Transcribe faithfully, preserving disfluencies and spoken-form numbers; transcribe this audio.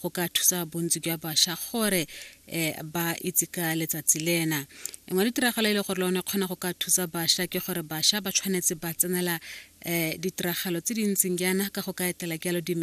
go ka thusa bontsi jwa bašwa gore eh ba itse ka letsatsi lena. Engwe ditiragalo ile gore lone kgona go ka thusa bašwa ke gore bašwa ba tshwanetse ba tsenela eh ditiragalo tse dintseng yana ka go ka etela ke